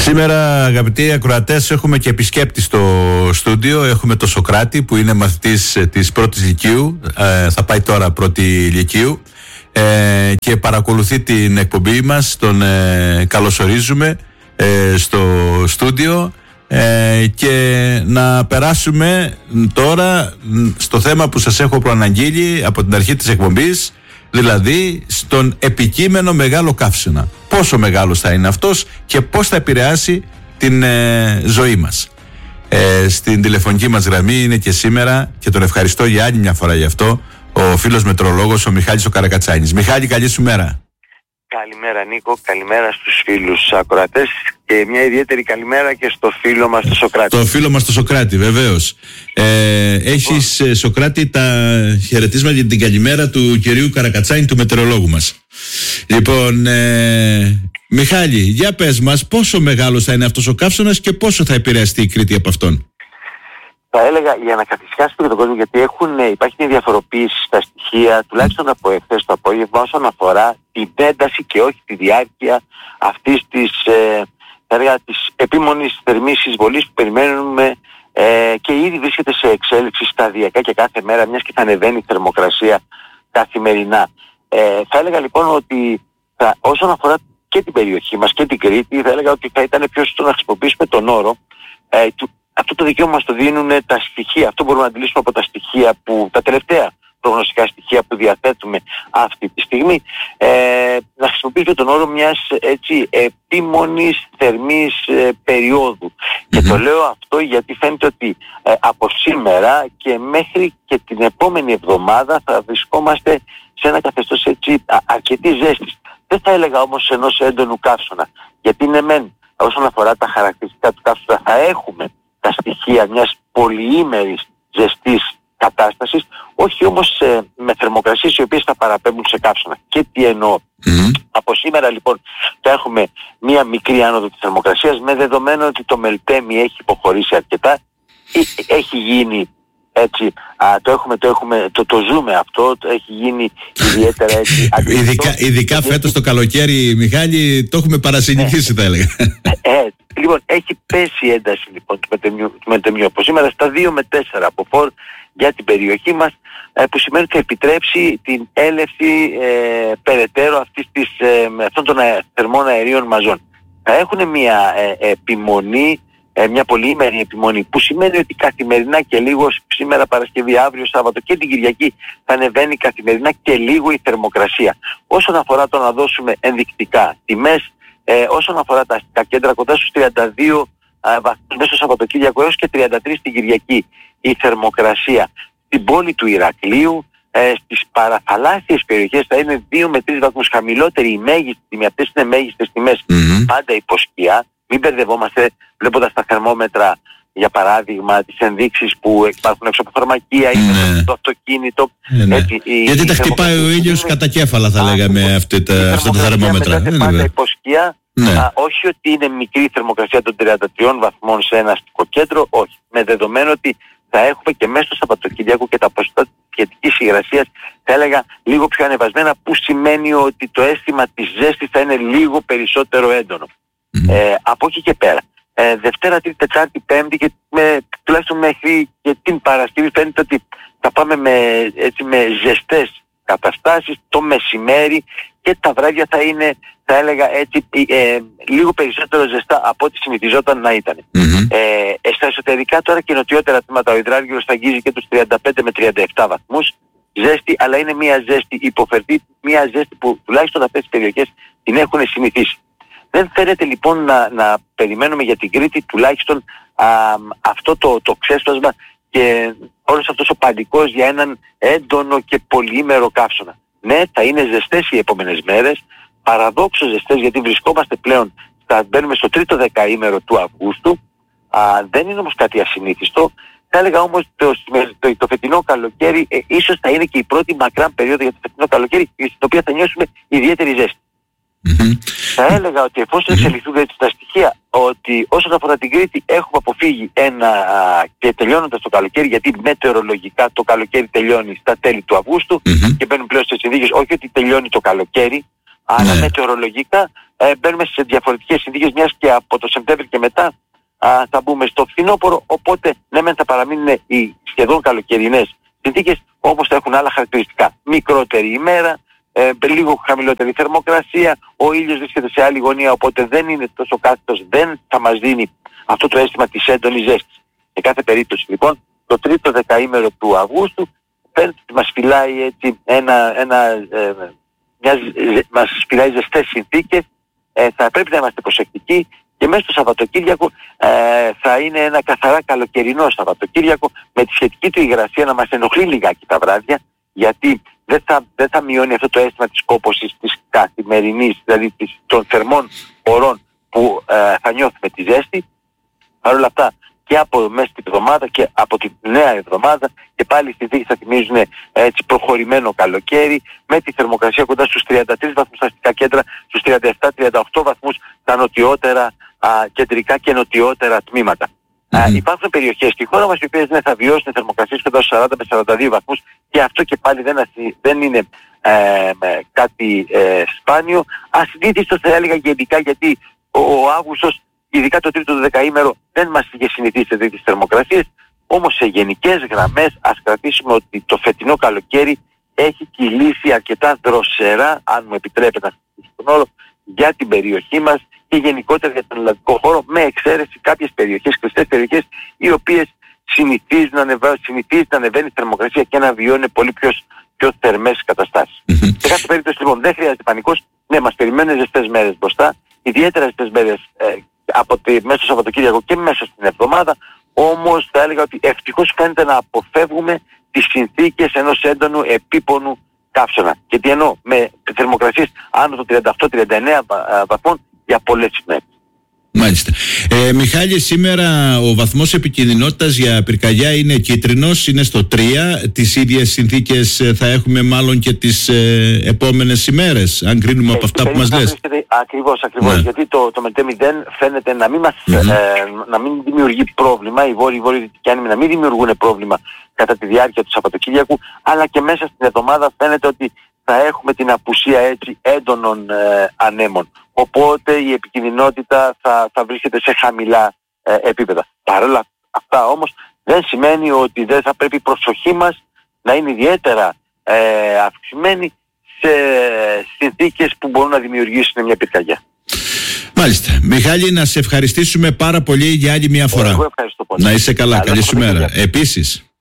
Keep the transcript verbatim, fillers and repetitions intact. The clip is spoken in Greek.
Σήμερα, αγαπητοί ακροατές, έχουμε και επισκέπτη στο στούντιο. Έχουμε τον Σοκράτη, που είναι μαθητής της πρώτης λυκείου, ε, θα πάει τώρα πρώτη λυκείου, ε, και παρακολουθεί την εκπομπή μας. Τον ε, καλωσορίζουμε ε, στο στούντιο ε, και να περάσουμε τώρα στο θέμα που σας έχω προαναγγείλει από την αρχή της εκπομπής, δηλαδή στον επικείμενο Μεγάλο Καύσωνα. Πόσο μεγάλος θα είναι αυτός και πώς θα επηρεάσει την ε, ζωή μας. Ε, στην τηλεφωνική μας γραμμή είναι και σήμερα, και τον ευχαριστώ για άλλη μια φορά γι' αυτό, ο φίλος μετρολόγος ο Μιχάλης ο Καρακατσάνης. Μιχάλη, καλή σου μέρα. Καλημέρα Νίκο, καλημέρα στους φίλους ακροατές και μια ιδιαίτερη καλημέρα και στο φίλο μας το Σοκράτη. Το φίλο μας το Σοκράτη, βεβαίως. Ε, έχεις, oh. Σοκράτη, τα χαιρετίσματα για την καλημέρα του κυρίου Καρακατσάνη, του μετεωρολόγου μας. Λοιπόν, ε, Μιχάλη, για πες μας πόσο μεγάλος θα είναι αυτός ο καύσωνας και πόσο θα επηρεαστεί η Κρήτη από αυτόν. Θα έλεγα, για να καθησυχάσουμε και τον κόσμο, γιατί έχουν, υπάρχει μια διαφοροποίηση στα στοιχεία, τουλάχιστον από εχθές το απόγευμα, όσον αφορά την ένταση και όχι τη διάρκεια αυτής της, ε, θα έλεγα, της επίμονης θερμής εισβολής που περιμένουμε ε, και ήδη βρίσκεται σε εξέλιξη σταδιακά και κάθε μέρα, μιας και θα ανεβαίνει η θερμοκρασία καθημερινά. Ε, θα έλεγα λοιπόν ότι θα, όσον αφορά και την περιοχή μας και την Κρήτη, θα έλεγα ότι θα ήταν πιο σωστό να χρησιμοποιήσουμε τον όρο ε, του, αυτό το δικαίωμα μας το δίνουν τα στοιχεία. Αυτό μπορούμε να αντιλήσουμε από τα στοιχεία που, τα τελευταία προγνωστικά στοιχεία που διαθέτουμε αυτή τη στιγμή. Ε, να χρησιμοποιήσουμε τον όρο μιας έτσι επίμονης θερμής ε, περίοδου. Mm-hmm. Και το λέω αυτό γιατί φαίνεται ότι ε, από σήμερα και μέχρι και την επόμενη εβδομάδα θα βρισκόμαστε σε ένα καθεστώς έτσι α, αρκετή ζέστης. Δεν θα έλεγα όμως ενός έντονου καύσωνα. Γιατί ναι μεν όσον αφορά τα χαρακτηριστικά του καύσωνα θα έχουμε τα στοιχεία μιας πολυήμερης ζεστής κατάστασης, όχι όμως ε, με θερμοκρασίες οι οποίες θα παραπέμπουν σε καύσωνα. Και τι εννοώ. Mm-hmm. Από σήμερα λοιπόν θα έχουμε μία μικρή άνοδο της θερμοκρασίας, με δεδομένο ότι το Μελτέμι έχει υποχωρήσει αρκετά, έχει γίνει έτσι, α, το έχουμε, το έχουμε, το, το ζούμε αυτό, το έχει γίνει ιδιαίτερα έτσι. ειδικά ειδικά φέτος το καλοκαίρι, Μιχάλη, το έχουμε παρασυνηθίσει, θα έλεγα. Ε, λοιπόν, έχει πέσει η ένταση λοιπόν του μετεμιού, του μετεμιού από σήμερα στα δύο με τέσσερα από φορ για την περιοχή μας, ε, που σημαίνει ότι θα επιτρέψει την έλευση ε, περαιτέρω αυτής της, ε, αυτών των ε, θερμών αερίων μαζών. Θα έχουν μια ε, επιμονή, ε, μια πολυήμερη επιμονή, που σημαίνει ότι καθημερινά και λίγο, σήμερα Παρασκευή, αύριο Σάββατο και την Κυριακή, θα ανεβαίνει καθημερινά και λίγο η θερμοκρασία. Όσον αφορά το να δώσουμε ενδεικτικά τιμές, Ε, όσον αφορά τα αστικά κέντρα, κοντά στους τριάντα δύο ε, βαθμούς μέσα στο Σαββατοκύριακο έως και τριάντα τρία την Κυριακή η θερμοκρασία. Στην πόλη του Ηρακλείου, ε, στις παραθαλάσσιες περιοχές θα είναι δύο με τρεις βαθμούς χαμηλότερη η μέγιστη τιμή. Αυτές είναι μέγιστες τιμές, mm-hmm. πάντα υπό-σκιά. Μην μπερδευόμαστε βλέποντας τα θερμόμετρα, για παράδειγμα, τις ενδείξεις που υπάρχουν έξω από φαρμακεία ή mm. το αυτοκίνητο. Mm. Έτσι, η, Γιατί η τα χτυπάει ο ήλιος είναι... κατά κέφαλα, θα λέγαμε, αυτή τα, αυτά τα θερμόμετρα. Είναι πάντα υπό-σκιά. Ναι. Α, όχι ότι είναι μικρή η θερμοκρασία των τριάντα τριών βαθμών σε ένα αστικό κέντρο, όχι. Με δεδομένο ότι θα έχουμε και μέσα στο Σαββατοκύριακο και τα ποσοστά της σχετικής υγρασίας, θα έλεγα, λίγο πιο ανεβασμένα, που σημαίνει ότι το αίσθημα της ζέστης θα είναι λίγο περισσότερο έντονο. Mm. Ε, από εκεί και πέρα. Ε, Δευτέρα, Τρίτη, Τετάρτη, Πέμπτη και με, τουλάχιστον μέχρι και την Παρασκευή φαίνεται ότι θα πάμε με, έτσι, με ζεστές καταστάσεις το μεσημέρι και τα βράδια θα είναι, θα έλεγα έτσι, ε, λίγο περισσότερο ζεστά από ό,τι συνηθιζόταν να ήταν. Mm-hmm. Ε, στα εσωτερικά τώρα και νοτιότερα τμήματα ο υδράργυρος θα αγγίζει και τους τριάντα πέντε με τριάντα επτά βαθμούς ζέστη, αλλά είναι μια ζέστη υποφερτή, μια ζέστη που τουλάχιστον αυτές τις περιοχές την έχουν συνηθίσει. Δεν φαίνεται λοιπόν να, να περιμένουμε για την Κρήτη τουλάχιστον α, αυτό το, το ξέσπασμα και όλος αυτός ο πανικός για έναν έντονο και πολυήμερο καύσωνα. Ναι, θα είναι ζεστές οι επόμενες μέρες, παραδόξως ζεστές, γιατί βρισκόμαστε πλέον, θα μπαίνουμε στο τρίτο δεκαήμερο του Αυγούστου, α, δεν είναι όμως κάτι ασυνήθιστο. Θα έλεγα όμως το, το, το φετινό καλοκαίρι ε, ίσως θα είναι και η πρώτη μακρά περίοδο για το φετινό καλοκαίρι, στην οποία θα νιώσουμε ιδιαίτερη ζέστη. Mm-hmm. Θα έλεγα ότι εφόσον εξελιχθούν έτσι τα στοιχεία, ότι όσον αφορά την Κρήτη έχουμε αποφύγει ένα, και τελειώνοντας το καλοκαίρι, γιατί μετεωρολογικά το καλοκαίρι τελειώνει στα τέλη του Αυγούστου mm-hmm. και μπαίνουν πλέον στις συνθήκες, όχι ότι τελειώνει το καλοκαίρι, αλλά mm-hmm. μετεωρολογικά ε, μπαίνουμε σε διαφορετικές συνθήκες, μιας και από το Σεπτέμβριο και μετά α, θα μπούμε στο φθινόπωρο, οπότε ναι μεν θα παραμείνουν οι σχεδόν καλοκαιρινές συνθήκες, όμως θα έχουν άλλα χαρακτηριστικά. Μικρότερη ημέρα, ε, λίγο χαμηλότερη θερμοκρασία, ο ήλιος βρίσκεται σε άλλη γωνία, οπότε δεν είναι τόσο κάθετος, δεν θα μας δίνει αυτό το αίσθημα της έντονης ζέστης. Σε κάθε περίπτωση λοιπόν, το τρίτο δεκαήμερο του Αυγούστου φαίνεται ότι μας φυλάει έτσι ένα, ένα, ε, μια, μας φυλάει ζεστές συνθήκες, ε, θα πρέπει να είμαστε προσεκτικοί και μέσα στο Σαββατοκύριακο ε, θα είναι ένα καθαρά καλοκαιρινό Σαββατοκύριακο με τη σχετική του υγρασία να μας ενοχλεί λιγάκι τα βράδια, γιατί δεν θα, δεν θα μειώνει αυτό το αίσθημα της κόπωσης της καθημερινής, δηλαδή της, των θερμών ωρών που ε, θα νιώθουμε τη ζέστη. Παρ' όλα αυτά και από μέσα στην εβδομάδα και από τη νέα εβδομάδα και πάλι στις συνθήκες θα θυμίζουν έτσι προχωρημένο καλοκαίρι, με τη θερμοκρασία κοντά στους τριάντα τρεις βαθμούς στα αστικά κέντρα, στους τριάντα επτά τριάντα οκτώ βαθμούς στα νοτιότερα, α, κεντρικά και νοτιότερα τμήματα. Mm-hmm. Α, υπάρχουν περιοχές στη χώρα μας οι οποίες ναι, θα βιώσουν θερμοκρασίες κοντά στους σαράντα με σαράντα δύο βαθμούς και αυτό και πάλι δεν, ασυ, δεν είναι ε, κάτι ε, σπάνιο. Ασυνήθιστο θα έλεγα γενικά, γιατί ο, ο Αύγουστος, ειδικά το τρίτο δεκαήμερο, δεν μας είχε συνηθίσει σε τέτοιες θερμοκρασίες, όμως σε γενικές γραμμές ας κρατήσουμε ότι το φετινό καλοκαίρι έχει κυλήσει αρκετά δροσερά, αν μου επιτρέπετε να σας τον όρο, για την περιοχή μας και γενικότερα για τον ελληνικό χώρο, με εξαίρεση κάποιες περιοχές, κλειστές περιοχές, οι οποίες συνηθίζουν να ανεβαίνει, συνηθίζει να ανεβαίνει η θερμοκρασία και να βιώνουν πολύ πιο, πιο θερμές καταστάσεις. Mm-hmm. Σε κάθε περίπτωση λοιπόν δεν χρειάζεται πανικός, ναι, μας περιμένουν ζεστές μέρες μπροστά, ιδιαίτερα ζεστές μέρες ε, από τη, μέσα στο Σαββατοκύριακο και μέσα στην εβδομάδα, όμως θα έλεγα ότι ευτυχώς φαίνεται να αποφεύγουμε τις συνθήκες ενός έντονου επίπονου καύσωνα. Και τι εννοώ, με θερμοκρασίες άνω των τριάντα οκτώ τριάντα εννέα βαθμών για πολλές ημέρες. Μάλιστα. Ε, Μιχάλη, σήμερα ο βαθμός επικινδυνότητας για πυρκαγιά είναι κίτρινος, είναι στο τρία. Τις ίδιες συνθήκες θα έχουμε μάλλον και τις ε, επόμενες ημέρες, αν κρίνουμε ε, από αυτά που μας λες. Ακριβώς, ακριβώς. Ναι. Γιατί το, το ΜΕΤΕ μηδέν φαίνεται να μην, μας, mm-hmm. ε, να μην δημιουργεί πρόβλημα, οι βόρειοι βόρειοι άνεμοι να μην δημιουργούν πρόβλημα κατά τη διάρκεια του Σαββατοκύριακου, αλλά και μέσα στην εβδομάδα φαίνεται ότι θα έχουμε την απουσία έτσι έντονων ε, ανέμων. Οπότε η επικινδυνότητα θα, θα βρίσκεται σε χαμηλά ε, επίπεδα. Παρ' όλα αυτά όμως δεν σημαίνει ότι δεν θα πρέπει η προσοχή μας να είναι ιδιαίτερα ε, αυξημένη σε συνθήκες που μπορούν να δημιουργήσουν μια πυρκαγιά. Μάλιστα. Μιχάλη, να σε ευχαριστήσουμε πάρα πολύ για άλλη μια φορά. Εγώ ευχαριστώ πολύ. Να είσαι καλά. Καλή σου μέρα. Επίσης.